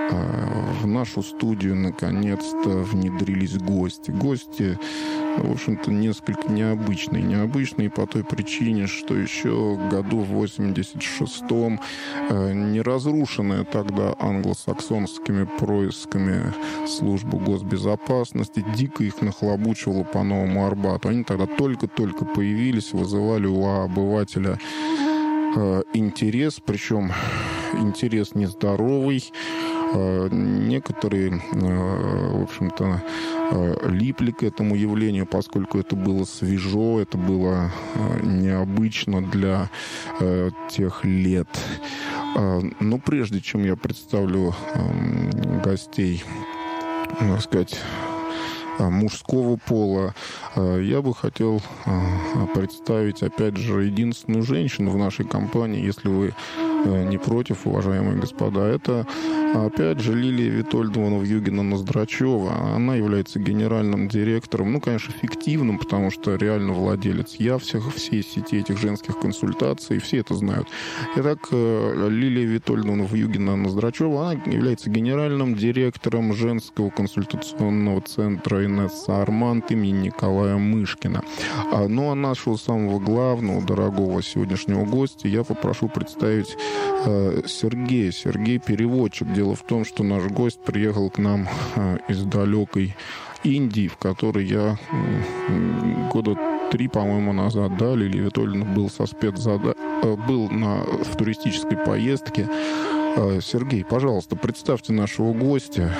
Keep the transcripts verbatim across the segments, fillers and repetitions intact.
в нашу студию наконец-то внедрились гости. Гости, в общем-то, несколько необычные. Необычные по той причине, что еще году в восемьдесят шестом не разрушенная тогда англосаксонскими происками служба госбезопасности дико их нахлобучивала по Новому Арбату. Они тогда только-только появились, вызывали у обывателя интерес, причем интерес нездоровый. Некоторые, в общем-то, липли к этому явлению, поскольку это было свежо, это было необычно для тех лет. Но прежде чем я представлю гостей, так сказать, мужского пола, я бы хотел представить, опять же, единственную женщину в нашей компании, если вы не против, уважаемые господа. Это, опять же, Лилия Витольдовна-Вьюгина-Ноздрачева. Она является генеральным директором, ну, конечно, фиктивным, потому что реально владелец я всех, всей сети этих женских консультаций, все это знают. Итак, Лилия Витольдовна-Вьюгина-Ноздрачева, она является генеральным директором женского консультационного центра Инесса Арманд имени Николая Мышкина. Ну, а нашего самого главного, дорогого сегодняшнего гостя я попрошу представить Сергей. Сергей переводчик. Дело в том, что наш гость приехал к нам из далекой Индии, в которой я года три, по-моему, назад, да, Лилия Витольевна был со спецзада... был на... в туристической поездке. Сергей, пожалуйста, представьте нашего гостя.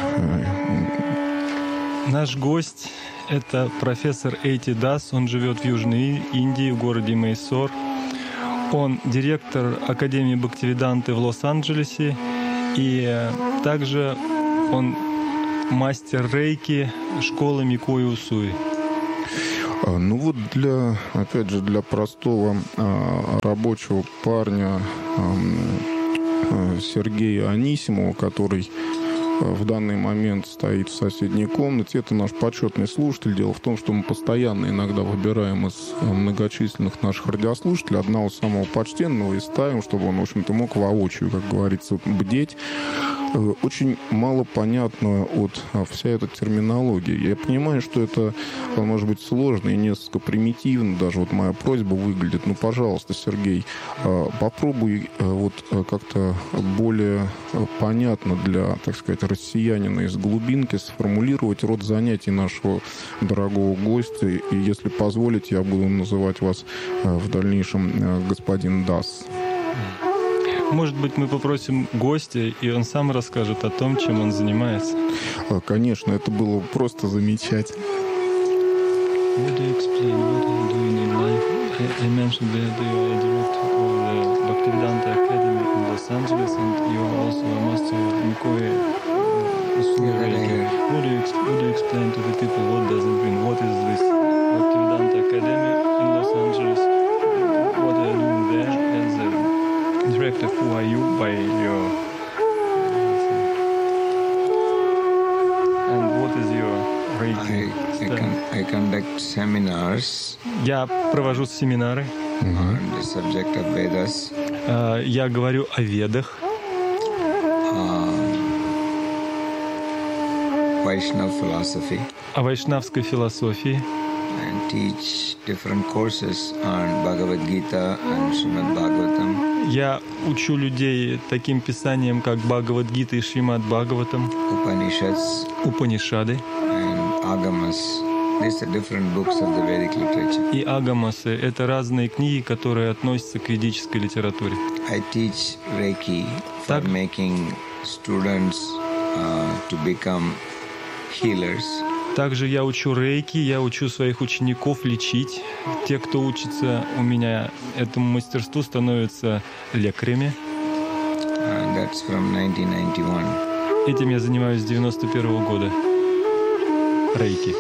Наш гость — это профессор Эйти Дас. Он живет в Южной Индии, в городе Майсор. Он директор Академии Бхактивиданты в Лос-Анджелесе, и также он мастер рейки школы Микои Усуи. Ну вот для, опять же, для простого а, рабочего парня а, Сергея Анисимова, который в данный момент стоит в соседней комнате. Это наш почетный слушатель. Дело в том, что мы постоянно иногда выбираем из многочисленных наших радиослушателей одного самого почтенного и ставим, чтобы он, в общем-то, мог воочию, как говорится, бдеть. Очень мало понятно от вся эта терминология. Я понимаю, что это может быть сложно и несколько примитивно, даже вот моя просьба выглядит. Ну, пожалуйста, Сергей, попробуй вот как-то более понятно для, так сказать, россиянина из глубинки сформулировать род занятий нашего дорогого гостя. И, если позволите, я буду называть вас в дальнейшем господин Дас. Может быть, мы попросим гостя, и он сам расскажет о том, чем он занимается. Конечно, это было просто замечательно. What do you explain? What are you doing in life? I, I mentioned that you are a director of the Bhaktivedanta Academy in Los Angeles, and you are also a master of Mikoyi Usui. What do you what do you explain to the people? What does it mean? What is this Bhaktivedanta Academy in Los Angeles? What are you doing there as a director? Who are you by your and what is your rating? I, I, con- I conduct seminars. Я провожу семинары. On the subject of Vedas. Uh, я говорю о ведах. Uh, Vaishnava philosophy. О вайшнавской философии. And teach different courses on Bhagavad Gita and Srimad Bhagavatam. Я учу людей таким писаниям, как Бхагавад-гита и Шримад Бхагаватам, Upanishads, Упанишады and Agamas. These are different books of the Vedic literature. и Агамасы. Это разные книги, которые относятся к ведической литературе. I teach Reiki for Так. making students uh, to become healers. Также я учу рейки, я учу своих учеников лечить. Те, кто учится у меня этому мастерству, становятся лекарями. Uh, that's from nineteen ninety-one. Этим я занимаюсь с девяносто первого года. Рейки.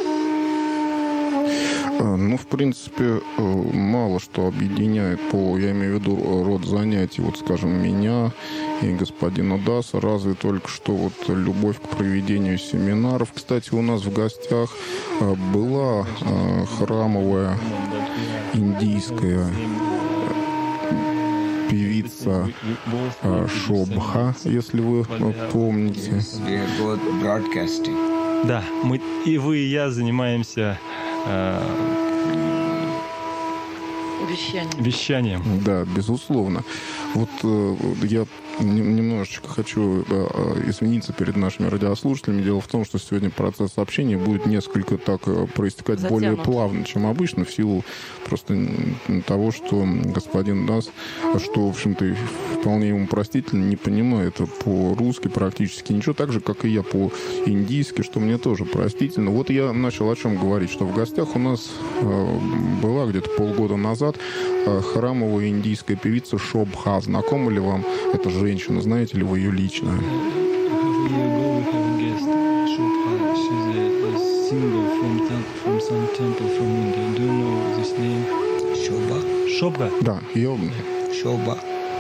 Ну, в принципе, мало что объединяет по, я имею в виду, род занятий, вот, скажем, меня и господина Даса, разве только что вот любовь к проведению семинаров. Кстати, у нас в гостях была храмовая индийская певица Шобха, если вы помните. Yes, we are both broadcasting. Да, мы и вы, и я занимаемся э, Вещанием. вещанием. Да, безусловно. Вот э, я немножечко хочу э, извиниться перед нашими радиослушателями. Дело в том, что сегодня процесс общения будет несколько так э, проистекать Затянут. более плавно, чем обычно, в силу просто того, что господин Дас, что, в общем-то, вполне ему простительно, не понимает по-русски практически ничего, так же, как и я по-индийски, что мне тоже простительно. Вот я начал о чем говорить, что в гостях у нас э, была где-то полгода назад э, храмовая индийская певица Шобха. Знакома ли вам эта женщина? Знаете ли вы ее лично? Half a year ago we have a guest, Shobha. She's a, a singer from, tem- from some temple from India. Do you know this name? Shobha? Шобха. Да, ее... Shobha.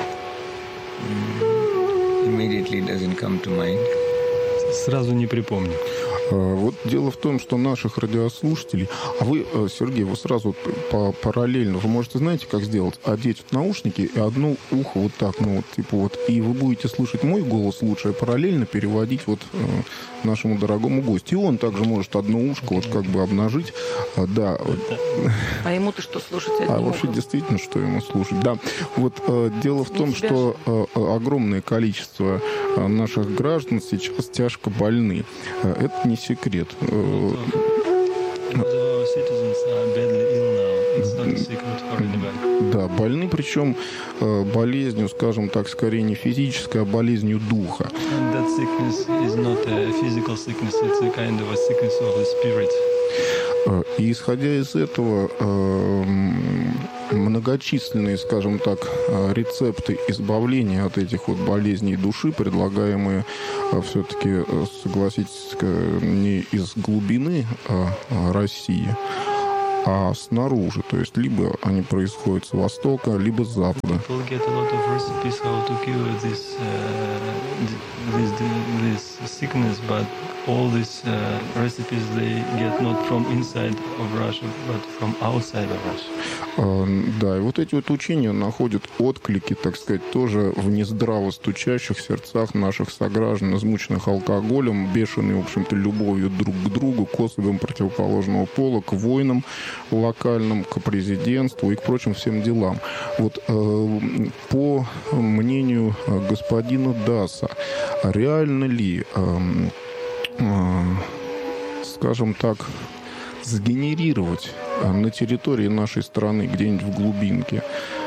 Mm, immediately doesn't come to mind. Сразу не припомню. Вот дело в том, что наших радиослушателей... А вы, Сергей, вы сразу по параллельно, вы можете, знаете, как сделать? Одеть вот наушники и одно ухо вот так, ну вот, типа вот, и вы будете слышать мой голос лучше, а параллельно переводить вот э, нашему дорогому гостю. И он также может одно ушко вот как бы обнажить. А, да. А ему-то что слушать? А вообще действительно, что ему слушать? Да. Вот э, дело в том, тебя что э, огромное количество э, наших граждан сейчас тяжко больны. Э, это не секрет. Э, Most of our citizens are badly ill now. It's not a secret for anybody. Да, больны, причем э, болезнью, скажем так, скорее не физической, а болезнью духа. And that sickness is not a physical sickness, it's a kind of a sickness of the spirit. Э, И исходя из этого, э, многочисленные, скажем так, э, рецепты избавления от этих вот болезней души, предлагаемые э, все-таки, э, согласитесь, э, не из глубины э, России, а снаружи. То есть либо они происходят с востока, либо с запада. People get a lot of recipes how to cure this, uh, this, this sickness, but all these uh, recipes they get not from inside of Russia, but from outside of Russia. Э, Да, и вот эти вот учения находят отклики, так сказать, тоже в нездраво стучащих сердцах наших сограждан, измученных алкоголем, бешеной, в общем-то, любовью друг к другу, к особям противоположного пола, к войнам локальным, к президентству и к прочим всем делам. Вот э, по мнению господина Даса, реально ли, э, э, скажем так, сгенерировать на территории нашей страны, где-нибудь в глубинке,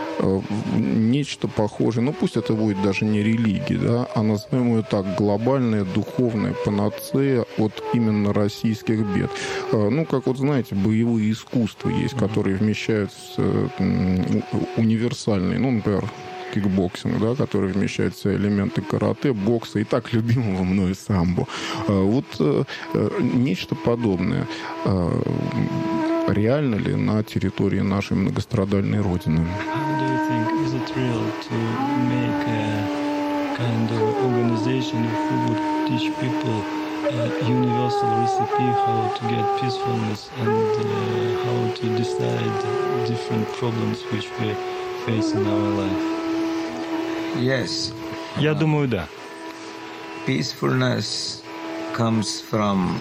нечто похожее, ну пусть это будет даже не религия, да, а назовем ее так, глобальная духовная панацея от именно российских бед. Ну, как вот знаете, боевые искусства есть, которые вмещаются универсальные, ну, например, кикбоксинг, да, который вмещает все элементы карате, бокса и так любимого мною самбо. Вот нечто подобное. Реально ли на территории нашей многострадальной родины? How do you think, is it real to make a kind of organization who would teach people a universal recipe how to get peacefulness and uh, how to decide different problems which we face in our life? Yes. Я думаю, да. Peacefulness comes from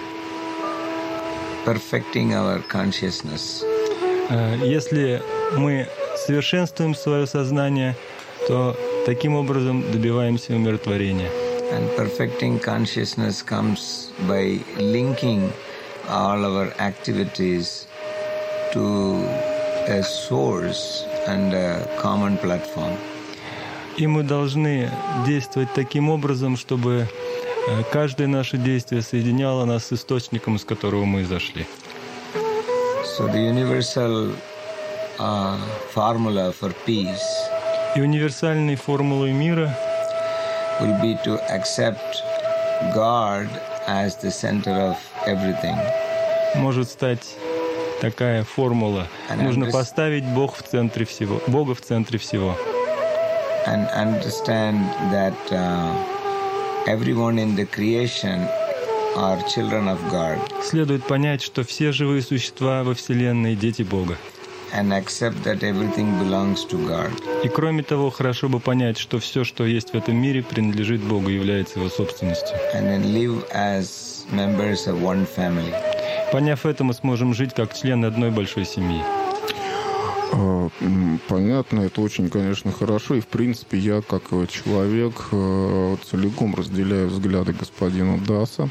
perfecting our consciousness. Э, Если мы совершенствуем свое сознание, то таким образом добиваемся умиротворения. And perfecting consciousness comes by linking all our activities to a source and a common platform. И мы должны действовать таким образом, чтобы э, каждое наше действие соединяло нас с источником, с которого мы зашли. So the universal uh, formula for peace И универсальной формулой мира will be to accept God as the center of everything. может стать такая формула. Нужно поставить Бог в центре всего, Бога в центре всего. And understand that uh, everyone in the creation are children of God. Следует понять, что все живые существа во Вселенной — дети Бога. and accept that everything belongs to God. И кроме того, хорошо бы понять, что все, что есть в этом мире, принадлежит Богу и является Его собственностью. And then live as members of one family. Поняв это, мы сможем жить как члены одной большой семьи. Понятно, это очень, конечно, хорошо. И, в принципе, я, как человек, целиком разделяю взгляды господина Даса.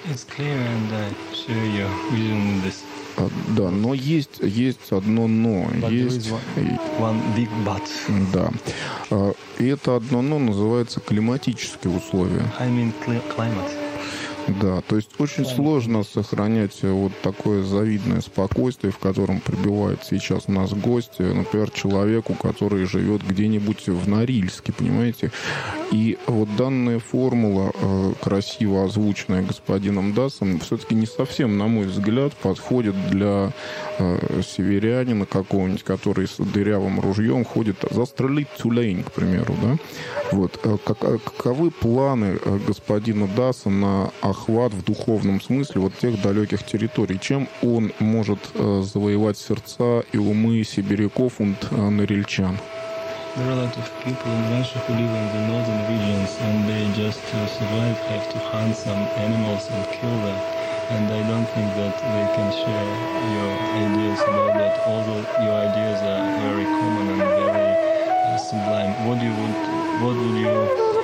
Да, но есть, есть одно «но». Есть... One big but. Да. И это одно «но» называется климатические условия. I mean climate. Да, то есть очень сложно сохранять вот такое завидное спокойствие, в котором пребывает сейчас у нас гость, например, человеку, который живет где-нибудь в Норильске, понимаете? И вот данная формула, красиво озвученная господином Дасом, все-таки не совсем, на мой взгляд, подходит для северянина какого-нибудь, который с дырявым ружьем ходит застрелить тюлень, к примеру, да? Вот. Как, каковы планы господина Даса на охват в духовном смысле вот тех далеких территорий? Чем он может завоевать сердца и умы сибиряков и норильчан? There are a lot of people in Russia who live in the northern regions, and they just to survive have to hunt some animals and kill them. And I don't think that they can share your ideas about that, although your ideas are very common and very uh, sublime. What do you would, what would you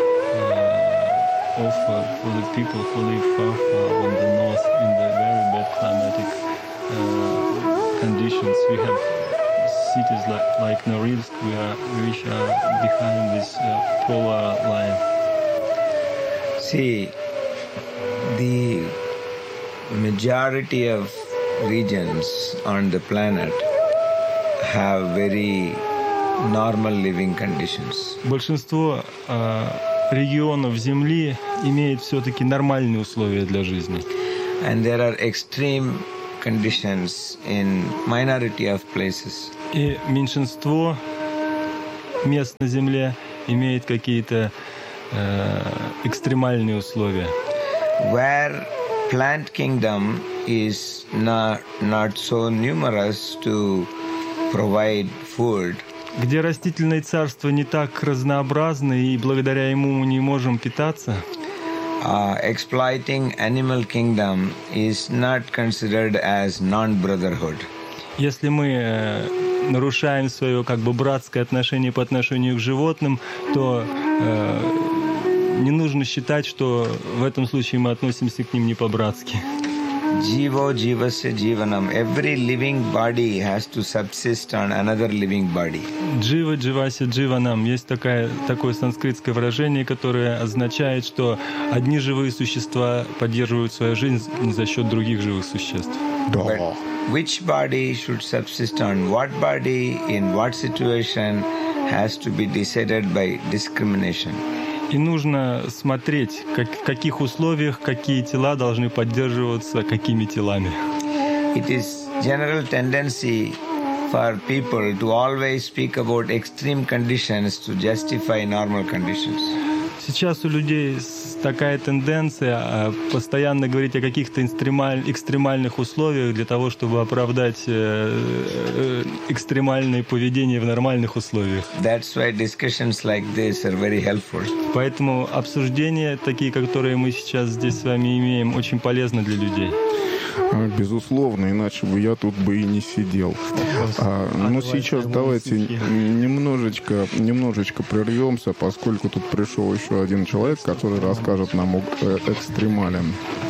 uh, offer for the people who live far, far on the north in the very bad climatic uh, conditions? We have cities like, like Norilsk, we are, which are behind this uh, polar line. See, the majority of regions on the planet have very normal living conditions. Большинство э, регионов Земли имеет все-таки нормальные условия для жизни. And there are extreme conditions in minority of places. И меньшинство мест на Земле имеет какие-то э, экстремальные условия. Where plant kingdom is not, not so numerous to provide food. Где растительное царство не так разнообразно, и благодаря ему мы не можем питаться. Uh, exploiting animal kingdom is not considered as non-brotherhood. Если мы э, нарушаем свое как бы братское отношение по отношению к животным, то э, не нужно считать, что в этом случае мы относимся к ним не по-братски. Jivo jivasya jivanam. Every living body has to subsist on another living body. Джива дживася дживанам. Есть такая, такое санскритское выражение, которое означает, что одни живые существа поддерживают свою жизнь за счет других живых существ. But which body should subsist on what body, in what situation, has to be decided by discrimination. И нужно смотреть, как, в каких условиях какие тела должны поддерживаться какими телами. It is general tendency for people to always speak about extreme conditions to justify normal conditions. Сейчас у людей такая тенденция постоянно говорить о каких-то экстремальных условиях для того, чтобы оправдать экстремальное поведение в нормальных условиях. That's why discussions like this are very helpful. Поэтому обсуждения, такие, которые мы сейчас здесь с вами имеем, очень полезны для людей. Безусловно, иначе бы я тут бы и не сидел. А, но сейчас давайте немножечко, немножечко прервемся, поскольку тут пришел еще один человек, который расскажет нам об экстремале.